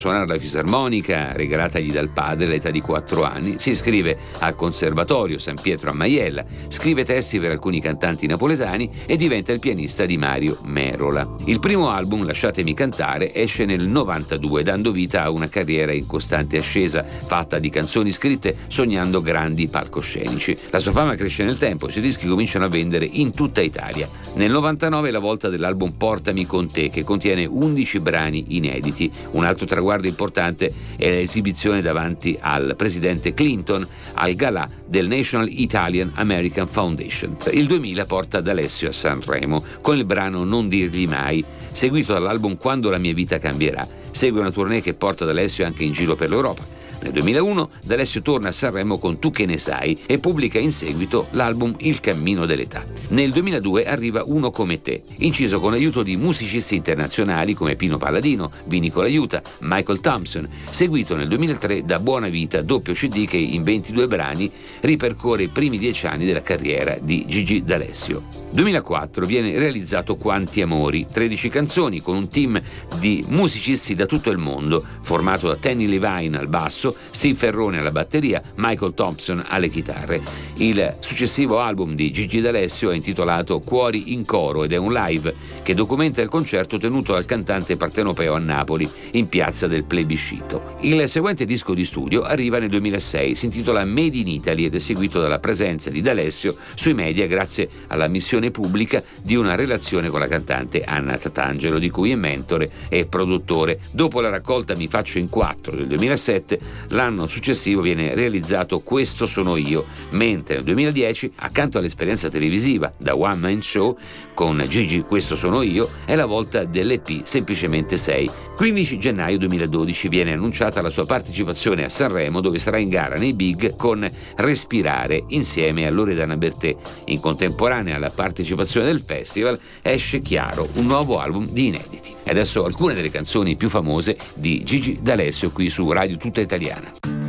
suonare la fisarmonica regalatagli dal padre all'età di 4 anni, si iscrive al Conservatorio San Pietro a Maiella, scrive testi per alcuni cantanti napoletani e diventa il pianista di Mario Merola. Il primo album, Lasciatemi cantare, esce nel 92, dando vita a una carriera in costante ascesa, fatta di canzoni scritte sognando grandi palcoscenici. La sua fama cresce nel tempo, i suoi dischi cominciano a vendere in tutta Italia. Nel 99 è la volta dell'album Portami con te, che contiene 11 brani inediti. Un altro traguardo importante è l'esibizione davanti al presidente Clinton al galà del National Italian American Foundation. Il 2000 porta D'Alessio a Sanremo con il brano Non dirgli mai, seguito dall'album Quando la mia vita cambierà. Segue una tournée che porta D'Alessio anche in giro per l'Europa. Nel 2001 D'Alessio torna a Sanremo con Tu che ne sai e pubblica in seguito l'album Il cammino dell'età. Nel 2002 arriva Uno come te, inciso con l'aiuto di musicisti internazionali come Pino Palladino, Vinico l'aiuta, Michael Thompson, seguito nel 2003 da Buona vita, doppio CD che in 22 brani ripercorre i primi 10 anni della carriera di Gigi D'Alessio. 2004 viene realizzato Quanti amori, 13 canzoni con un team di musicisti da tutto il mondo, formato da Tenny Levine al basso, Steve Ferrone alla batteria, Michael Thompson alle chitarre. Il successivo album di Gigi D'Alessio è intitolato Cuori in coro ed è un live che documenta il concerto tenuto dal cantante partenopeo a Napoli in piazza del Plebiscito. Il seguente disco di studio arriva nel 2006, si intitola Made in Italy ed è seguito dalla presenza di D'Alessio sui media grazie alla missione pubblica di una relazione con la cantante Anna Tatangelo, di cui è mentore e produttore. Dopo la raccolta Mi faccio in quattro del 2007, l'anno successivo viene realizzato Questo sono io, mentre nel 2010, accanto all'esperienza televisiva da One Man Show con Gigi Questo sono io, è la volta dell'EP Semplicemente sei. 15 gennaio 2012 viene annunciata la sua partecipazione a Sanremo, dove sarà in gara nei Big con Respirare insieme a Loredana Bertè. In contemporanea alla partecipazione del festival esce Chiaro, un nuovo album di inediti. E adesso alcune delle canzoni più famose di Gigi D'Alessio qui su Radio Tutta Italiana.